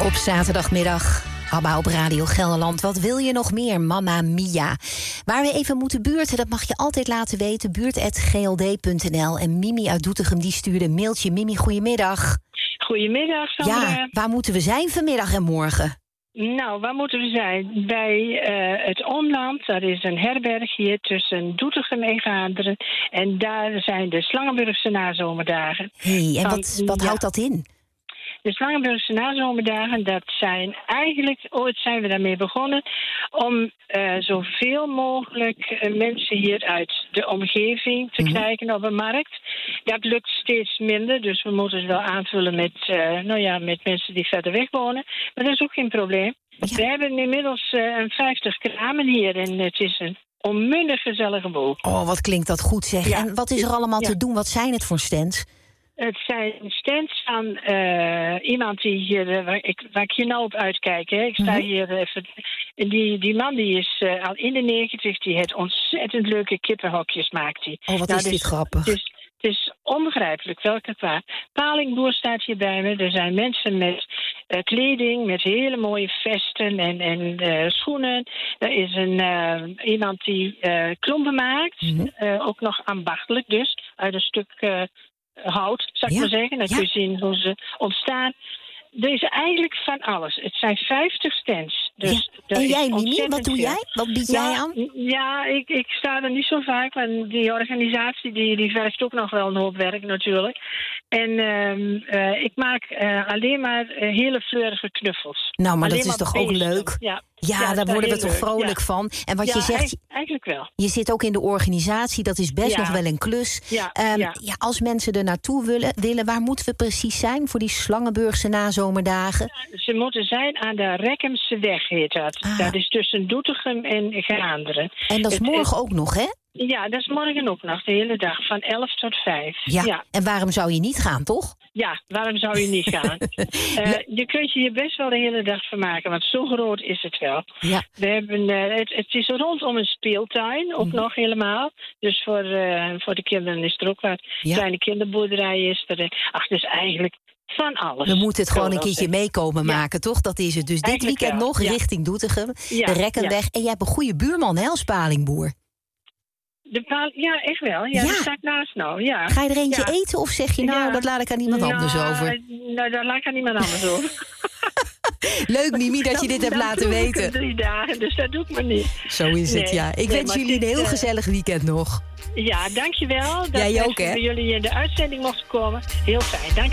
Op zaterdagmiddag, ABBA op Radio Gelderland. Wat wil je nog meer, Mamma Mia? Waar we even moeten buurten, dat mag je altijd laten weten. buurt@gld.nl. En Mimi uit Doetinchem die stuurde een mailtje. Mimi, goedemiddag. Goedemiddag, Sandra. Ja, waar moeten we zijn vanmiddag en morgen? Nou, waar moeten we zijn? Bij het Omland. Dat is een herberg hier tussen Doetinchem en Gaanderen. En daar zijn de Slangenburgse nazomerdagen. Hey, en wat houdt dat in? De Slangenburgse nazomerdagen, dat zijn eigenlijk... Ooit zijn we daarmee begonnen om zoveel mogelijk mensen hier uit de omgeving te krijgen op een markt. Dat lukt steeds minder, dus we moeten het wel aanvullen met mensen die verder weg wonen. Maar dat is ook geen probleem. Ja. We hebben inmiddels 50 kramen hier en het is een onmunnig gezellige boel. Oh, wat klinkt dat goed zeg. Ja. En wat is er allemaal te doen? Wat zijn het voor stands? Het zijn stands van iemand die hier, waar ik hier nou op uitkijk. Hè. Ik sta hier even. Die man die is al in de 90, die heeft ontzettend leuke kippenhokjes maakt hij. Oh, wat is dit grappig. Het is onbegrijpelijk welke kwaad. Palingboer staat hier bij me. Er zijn mensen met kleding, met hele mooie vesten en schoenen. Er is iemand die klompen maakt. Ook nog ambachtelijk dus, uit een stuk... hout, zou ik maar zeggen. Dan kun je zien hoe ze ontstaan. Er is eigenlijk van alles. Het zijn 50 stands. Dus en jij, Mimi, wat doe jij? Wat bied jij aan? Ja, ik sta er niet zo vaak. Want die organisatie die vergt ook nog wel een hoop werk natuurlijk. En ik maak alleen maar hele fleurige knuffels. Nou, maar alleen dat is toch ook leuk? Ja, daar worden we toch vrolijk van. En wat je zegt, eigenlijk wel. Je zit ook in de organisatie, dat is best nog wel een klus. Als mensen er naartoe willen, waar moeten we precies zijn voor die Slangenburgse nazomerdagen? Ze moeten zijn aan de Rekkemse weg, heet dat. Dat is tussen Doetinchem en Gaanderen. En dat is morgen ook nog, hè? Ja, dat is morgen ook nog, de hele dag, van 11 tot 5. Ja. En waarom zou je niet gaan, toch? Ja, waarom zou je niet gaan? Je kunt je hier best wel de hele dag van maken, want zo groot is het wel. Ja. We hebben, het is rondom een speeltuin, ook nog helemaal. Dus voor de kinderen is er ook wat. Kleine kinderboerderij is er. Ach, dus eigenlijk... van alles. We moeten het gewoon een keertje meekomen maken, toch? Dat is het. Dus dit weekend nog richting Doetinchem, de Rekkenweg. En jij hebt een goede buurman, hè, als palingboer? Ja, echt wel. Ja, die staat naast nou. Ja. Ga je er eentje eten of zeg je dat laat ik aan iemand anders over? Nou, dat laat ik aan iemand anders over. Leuk, Mimi, dat je dit hebt laten weten. 3 dagen, dus dat doe ik maar niet. Zo is het, ja. Ik wens jullie een heel gezellig weekend nog. Ja, dankjewel. Jij ook, hè? Dat jullie in de uitzending mochten komen. Heel fijn, dank je.